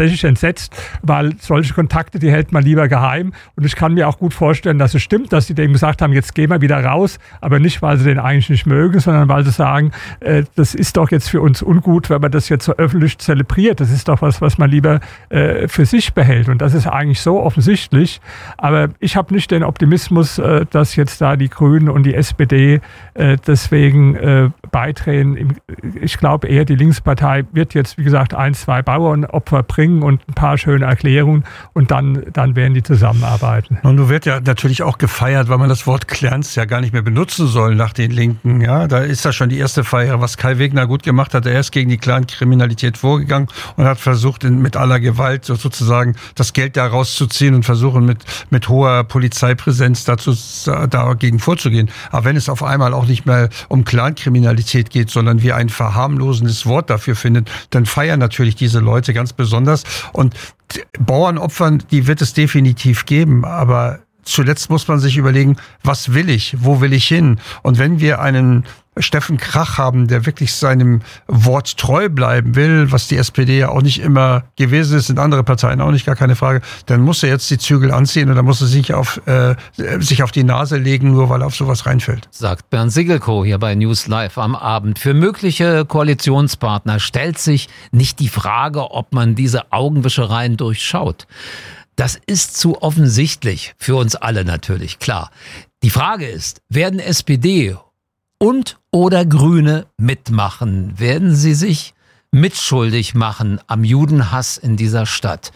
tatsächlich entsetzt, weil solche Kontakte, die hält man lieber geheim. Und ich kann mir auch gut vorstellen, dass es stimmt, dass sie dem gesagt haben, jetzt gehen wir wieder raus, aber nicht, weil sie den eigentlich nicht mögen, sondern weil sie sagen, äh, das ist doch jetzt für uns ungut, wenn man das jetzt so öffentlich zelebriert. Das ist doch was, was man lieber äh, für sich behält. Und das ist eigentlich so offensichtlich. Aber ich habe nicht den Optimismus, äh, dass jetzt da die Grünen und die S P D äh, deswegen äh, beitreten. Ich glaube eher, die Linkspartei wird jetzt, wie gesagt, ein, zwei Bauernopfer bringen und ein paar schöne Erklärungen und dann, dann werden die zusammenarbeiten. Und nun wird ja natürlich auch gefeiert, weil man das Wort Clowns ja gar nicht mehr benutzen soll nach den Linken. Ja, da ist ja schon die erste Feier, was Kai Wegner gut gemacht hat. Er ist gegen die Clan-Kriminalität vorgegangen und hat versucht, in, mit aller Gewalt sozusagen das Geld da rauszuziehen und versuchen, mit, mit hoher Polizeipräsenz dazu, dagegen vorzugehen. Aber wenn es auf einmal auch nicht mehr um Clan-Kriminalität geht, sondern wir ein verharmlosendes Wort dafür findet, dann feiern natürlich diese Leute ganz besonders. Und Bauernopfern, die wird es definitiv geben, aber zuletzt muss man sich überlegen, was will ich, wo will ich hin? Und wenn wir einen Steffen Krach haben, der wirklich seinem Wort treu bleiben will, was die S P D ja auch nicht immer gewesen ist, sind andere Parteien auch nicht, gar keine Frage, dann muss er jetzt die Zügel anziehen und dann muss er sich auf, äh, sich auf die Nase legen, nur weil er auf sowas reinfällt. Sagt Bernd Sigelko hier bei News Live am Abend. Für mögliche Koalitionspartner stellt sich nicht die Frage, ob man diese Augenwischereien durchschaut. Das ist zu offensichtlich, für uns alle natürlich, klar. Die Frage ist, werden S P D und oder Grüne mitmachen? Werden sie sich mitschuldig machen am Judenhass in dieser Stadt?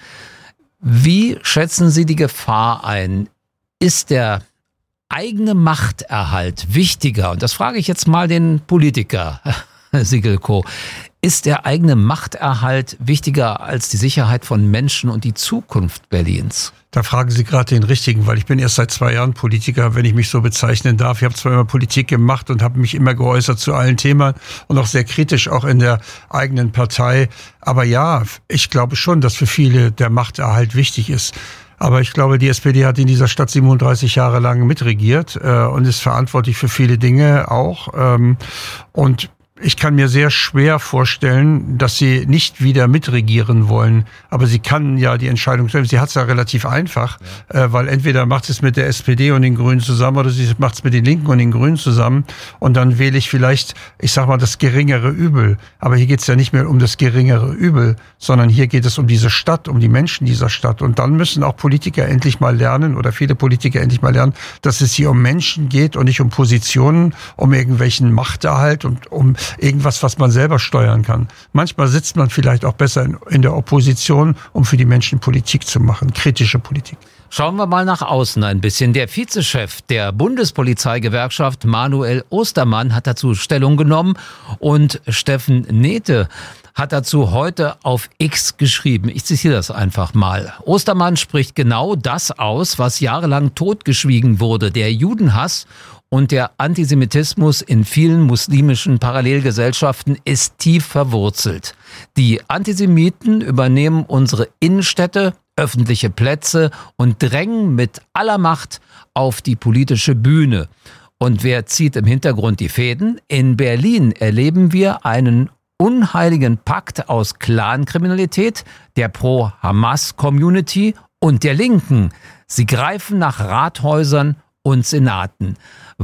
Wie schätzen Sie die Gefahr ein? Ist der eigene Machterhalt wichtiger? Und das frage ich jetzt mal den Politiker, Herr Sigelko. Ist der eigene Machterhalt wichtiger als die Sicherheit von Menschen und die Zukunft Berlins? Da fragen Sie gerade den Richtigen, weil ich bin erst seit zwei Jahren Politiker, wenn ich mich so bezeichnen darf. Ich habe zwar immer Politik gemacht und habe mich immer geäußert zu allen Themen und auch sehr kritisch, auch in der eigenen Partei. Aber ja, ich glaube schon, dass für viele der Machterhalt wichtig ist. Aber ich glaube, die S P D hat in dieser Stadt siebenunddreißig Jahre lang mitregiert äh, und ist verantwortlich für viele Dinge auch. Ähm, und ich kann mir sehr schwer vorstellen, dass sie nicht wieder mitregieren wollen. Aber sie kann ja die Entscheidung treffen. Sie hat es ja relativ einfach, ja. äh, weil entweder macht es mit der S P D und den Grünen zusammen oder sie macht es mit den Linken und den Grünen zusammen. Und dann wähle ich vielleicht, ich sag mal, das geringere Übel. Aber hier geht es ja nicht mehr um das geringere Übel, sondern hier geht es um diese Stadt, um die Menschen dieser Stadt. Und dann müssen auch Politiker endlich mal lernen oder viele Politiker endlich mal lernen, dass es hier um Menschen geht und nicht um Positionen, um irgendwelchen Machterhalt und um irgendwas, was man selber steuern kann. Manchmal sitzt man vielleicht auch besser in, in der Opposition, um für die Menschen Politik zu machen, kritische Politik. Schauen wir mal nach außen ein bisschen. Der Vizechef der Bundespolizeigewerkschaft, Manuel Ostermann, hat dazu Stellung genommen und Steffen Nete hat dazu heute auf X geschrieben. Ich zitiere das einfach mal. Ostermann spricht genau das aus, was jahrelang totgeschwiegen wurde. Der Judenhass und der Antisemitismus in vielen muslimischen Parallelgesellschaften ist tief verwurzelt. Die Antisemiten übernehmen unsere Innenstädte, öffentliche Plätze und drängen mit aller Macht auf die politische Bühne. Und wer zieht im Hintergrund die Fäden? In Berlin erleben wir einen unheiligen Pakt aus Clankriminalität, der Pro-Hamas-Community und der Linken. Sie greifen nach Rathäusern und Senaten.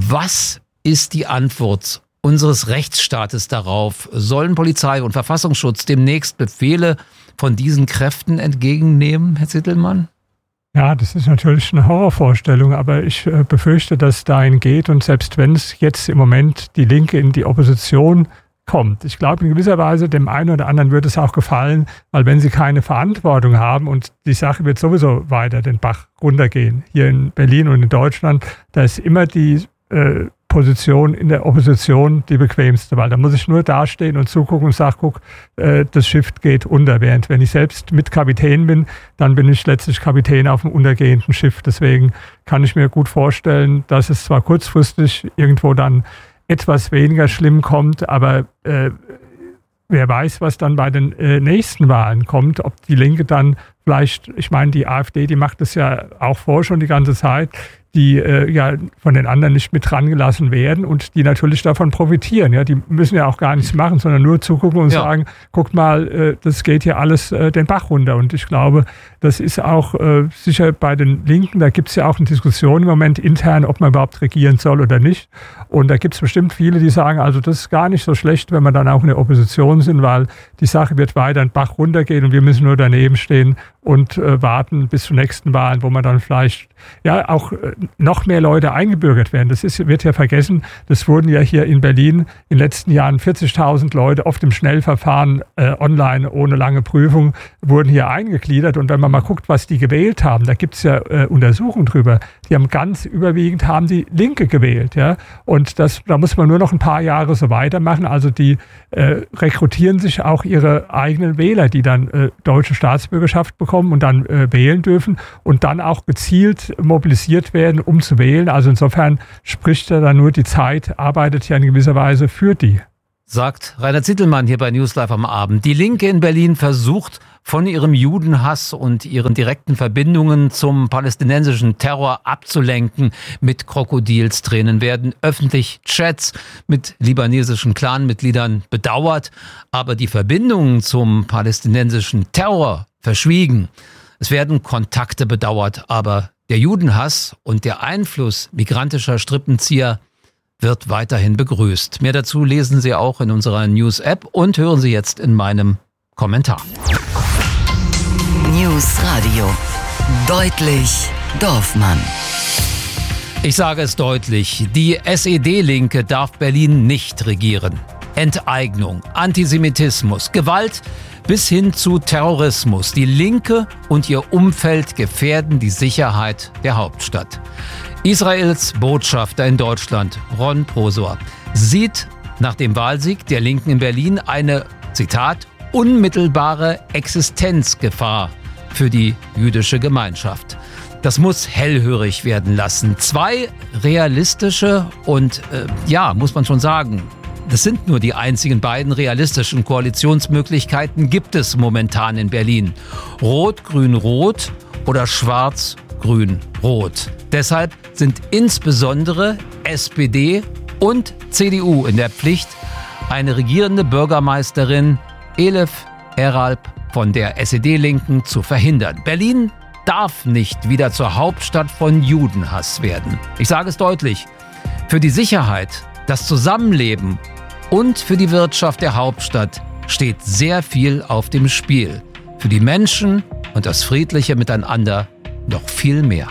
Was ist die Antwort unseres Rechtsstaates darauf? Sollen Polizei und Verfassungsschutz demnächst Befehle von diesen Kräften entgegennehmen, Herr Zittelmann? Ja, das ist natürlich eine Horrorvorstellung, aber ich äh, befürchte, dass es dahin geht. Und selbst wenn es jetzt im Moment die Linke in die Opposition kommt, ich glaube in gewisser Weise dem einen oder anderen wird es auch gefallen, weil wenn sie keine Verantwortung haben und die Sache wird sowieso weiter den Bach runtergehen, hier in Berlin und in Deutschland, da ist immer die äh, Position in der Opposition die bequemste, weil da muss ich nur dastehen und zugucken und sagen, guck, äh, das Schiff geht unter. Während wenn ich selbst mit Kapitän bin, dann bin ich letztlich Kapitän auf einem untergehenden Schiff. Deswegen kann ich mir gut vorstellen, dass es zwar kurzfristig irgendwo dann etwas weniger schlimm kommt, aber äh, wer weiß, was dann bei den äh, nächsten Wahlen kommt, ob die Linke dann vielleicht, ich meine, die AfD, die macht das ja auch vor schon die ganze Zeit, die äh, ja von den anderen nicht mit dran gelassen werden und die natürlich davon profitieren. Ja, die müssen ja auch gar nichts machen, sondern nur zugucken und ja. sagen, guckt mal, äh, das geht hier alles äh, den Bach runter. Und ich glaube, das ist auch äh, sicher bei den Linken, da gibt es ja auch eine Diskussion im Moment intern, ob man überhaupt regieren soll oder nicht. Und da gibt es bestimmt viele, die sagen, also das ist gar nicht so schlecht, wenn wir dann auch in der Opposition sind, weil die Sache wird weiter den Bach runtergehen und wir müssen nur daneben stehen und äh, warten bis zur nächsten Wahl, wo man dann vielleicht ja auch äh, noch mehr Leute eingebürgert werden. Das ist, wird ja vergessen, das wurden ja hier in Berlin in den letzten Jahren vierzigtausend Leute oft im Schnellverfahren äh, online ohne lange Prüfung wurden hier eingegliedert. Und wenn man mal guckt, was die gewählt haben, da gibt es ja äh, Untersuchungen drüber, die haben ganz überwiegend haben die Linke gewählt. Ja? Und das, da muss man nur noch ein paar Jahre so weitermachen. Also die äh, rekrutieren sich auch ihre eigenen Wähler, die dann äh, deutsche Staatsbürgerschaft bekommen und dann äh, wählen dürfen und dann auch gezielt mobilisiert werden, um zu wählen. Also insofern spricht ja dann nur die Zeit, arbeitet ja in gewisser Weise für die. Sagt Rainer Zittelmann hier bei News Live am Abend. Die Linke in Berlin versucht, von ihrem Judenhass und ihren direkten Verbindungen zum palästinensischen Terror abzulenken. Mit Krokodilstränen werden öffentlich Chats mit libanesischen Clanmitgliedern bedauert, aber die Verbindungen zum palästinensischen Terror verschwiegen. Es werden Kontakte bedauert, aber der Judenhass und der Einfluss migrantischer Strippenzieher wird weiterhin begrüßt. Mehr dazu lesen Sie auch in unserer News-App und hören Sie jetzt in meinem Kommentar. News Radio. Deutlich Dorfmann. Ich sage es deutlich, die S E D-Linke darf Berlin nicht regieren. Enteignung, Antisemitismus, Gewalt bis hin zu Terrorismus. Die Linke und ihr Umfeld gefährden die Sicherheit der Hauptstadt. Israels Botschafter in Deutschland, Ron Prosor, sieht nach dem Wahlsieg der Linken in Berlin eine, Zitat, unmittelbare Existenzgefahr für die jüdische Gemeinschaft. Das muss hellhörig werden lassen. Zwei realistische und, äh, ja, muss man schon sagen, das sind nur die einzigen beiden realistischen Koalitionsmöglichkeiten gibt es momentan in Berlin. Rot-Grün-Rot oder Schwarz-Grün-Rot. Deshalb sind insbesondere S P D und C D U in der Pflicht, eine regierende Bürgermeisterin Elif Eralp von der S E D-Linken zu verhindern. Berlin darf nicht wieder zur Hauptstadt von Judenhass werden. Ich sage es deutlich, für die Sicherheit, das Zusammenleben und für die Wirtschaft der Hauptstadt steht sehr viel auf dem Spiel. Für die Menschen und das friedliche Miteinander noch viel mehr.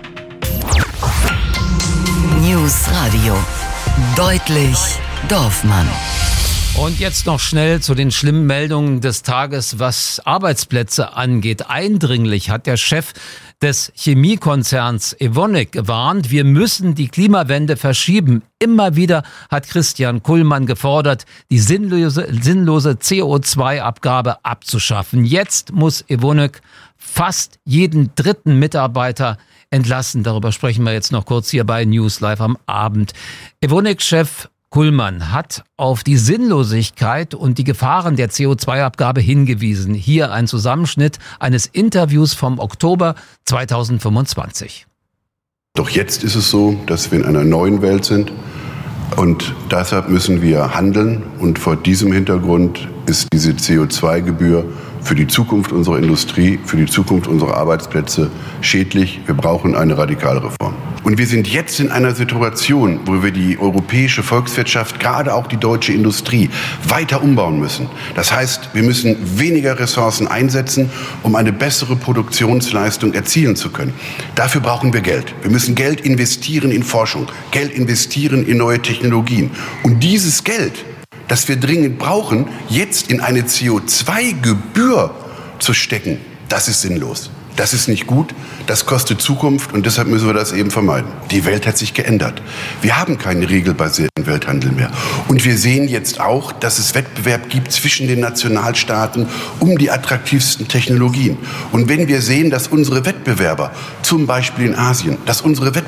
News Radio. Deutlich Dorfmann. Und jetzt noch schnell zu den schlimmen Meldungen des Tages, was Arbeitsplätze angeht. Eindringlich hat der Chef des Chemiekonzerns Evonik gewarnt, wir müssen die Klimawende verschieben. Immer wieder hat Christian Kullmann gefordert, die sinnlose, sinnlose C O zwei Abgabe abzuschaffen. Jetzt muss Evonik fast jeden dritten Mitarbeiter entlassen. Darüber sprechen wir jetzt noch kurz hier bei News Live am Abend. Evonik-Chef Kullmann hat auf die Sinnlosigkeit und die Gefahren der C O zwei Abgabe hingewiesen. Hier ein Zusammenschnitt eines Interviews vom Oktober zweitausendfünfundzwanzig. Doch jetzt ist es so, dass wir in einer neuen Welt sind und deshalb müssen wir handeln. Und vor diesem Hintergrund ist diese C O zwei Gebühr für die Zukunft unserer Industrie, für die Zukunft unserer Arbeitsplätze schädlich. Wir brauchen eine radikale Reform. Und wir sind jetzt in einer Situation, wo wir die europäische Volkswirtschaft, gerade auch die deutsche Industrie, weiter umbauen müssen. Das heißt, wir müssen weniger Ressourcen einsetzen, um eine bessere Produktionsleistung erzielen zu können. Dafür brauchen wir Geld. Wir müssen Geld investieren in Forschung, Geld investieren in neue Technologien. Und dieses Geld, das wir dringend brauchen, jetzt in eine C O zwei Gebühr zu stecken, das ist sinnlos. Das ist nicht gut, das kostet Zukunft und deshalb müssen wir das eben vermeiden. Die Welt hat sich geändert. Wir haben keinen regelbasierten Welthandel mehr. Und wir sehen jetzt auch, dass es Wettbewerb gibt zwischen den Nationalstaaten um die attraktivsten Technologien. Und wenn wir sehen, dass unsere Wettbewerber, zum Beispiel in Asien, dass unsere Wettbewerber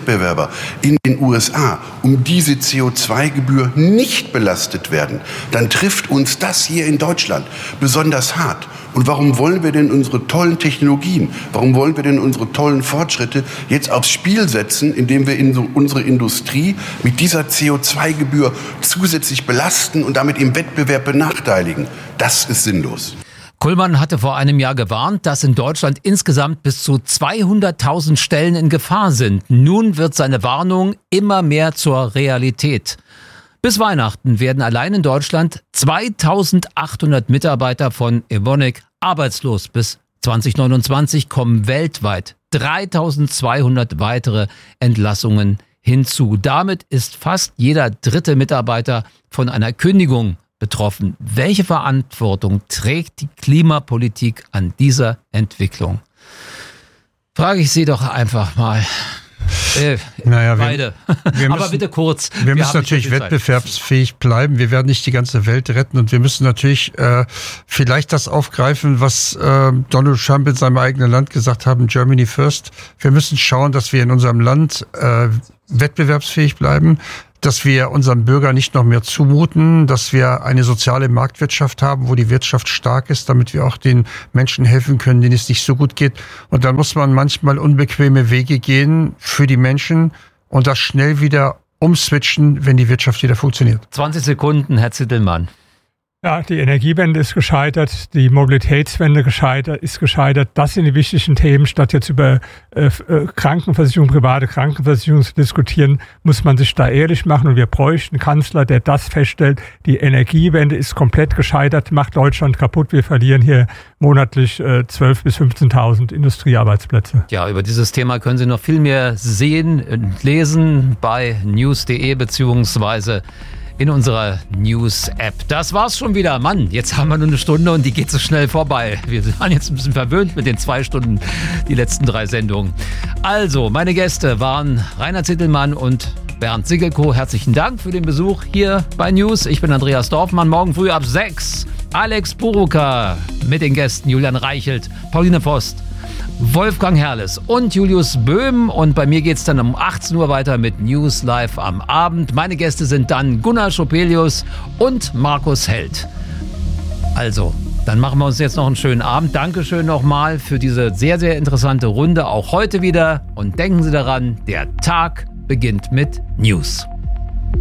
Wettbewerber in den U S A um diese C O zwei Gebühr nicht belastet werden, dann trifft uns das hier in Deutschland besonders hart. Und warum wollen wir denn unsere tollen Technologien, warum wollen wir denn unsere tollen Fortschritte jetzt aufs Spiel setzen, indem wir in so unsere Industrie mit dieser C O zwei Gebühr zusätzlich belasten und damit im Wettbewerb benachteiligen? Das ist sinnlos. Kullmann hatte vor einem Jahr gewarnt, dass in Deutschland insgesamt bis zu zweihunderttausend Stellen in Gefahr sind. Nun wird seine Warnung immer mehr zur Realität. Bis Weihnachten werden allein in Deutschland zweitausendachthundert Mitarbeiter von Evonik arbeitslos. Bis zwanzig neunundzwanzig kommen weltweit dreitausendzweihundert weitere Entlassungen hinzu. Damit ist fast jeder dritte Mitarbeiter von einer Kündigung betroffen. Welche Verantwortung trägt die Klimapolitik an dieser Entwicklung? Frage ich Sie doch einfach mal. Äh, naja, beide. Wir, wir müssen, Aber bitte kurz. Wir, wir müssen natürlich wettbewerbsfähig bleiben. Wir werden nicht die ganze Welt retten und wir müssen natürlich äh, vielleicht das aufgreifen, was äh, Donald Trump in seinem eigenen Land gesagt hat, Germany first. Wir müssen schauen, dass wir in unserem Land äh, wettbewerbsfähig bleiben, dass wir unseren Bürgern nicht noch mehr zumuten, dass wir eine soziale Marktwirtschaft haben, wo die Wirtschaft stark ist, damit wir auch den Menschen helfen können, denen es nicht so gut geht. Und dann muss man manchmal unbequeme Wege gehen für die Menschen und das schnell wieder umswitchen, wenn die Wirtschaft wieder funktioniert. zwanzig Sekunden, Herr Zittelmann. Ja, die Energiewende ist gescheitert, die Mobilitätswende gescheitert, ist gescheitert. Das sind die wichtigen Themen. Statt jetzt über äh, Krankenversicherung, private Krankenversicherung zu diskutieren, muss man sich da ehrlich machen. Und wir bräuchten einen Kanzler, der das feststellt. Die Energiewende ist komplett gescheitert, macht Deutschland kaputt. Wir verlieren hier monatlich äh, zwölftausend bis fünfzehntausend Industriearbeitsplätze. Ja, über dieses Thema können Sie noch viel mehr sehen und lesen bei news punkt de beziehungsweise in unserer News-App. Das war's schon wieder. Mann, jetzt haben wir nur eine Stunde und die geht so schnell vorbei. Wir waren jetzt ein bisschen verwöhnt mit den zwei Stunden, die letzten drei Sendungen. Also, meine Gäste waren Rainer Zittelmann und Bernd Sigelko. Herzlichen Dank für den Besuch hier bei News. Ich bin Andreas Dorfmann. Morgen früh ab sechs Alex Buruka mit den Gästen Julian Reichelt, Pauline Vost, Wolfgang Herrles und Julius Böhm. Und bei mir geht's dann um achtzehn Uhr weiter mit News Live am Abend. Meine Gäste sind dann Gunnar Schopelius und Markus Held. Also, dann machen wir uns jetzt noch einen schönen Abend. Dankeschön nochmal für diese sehr, sehr interessante Runde, auch heute wieder. Und denken Sie daran, der Tag beginnt mit News.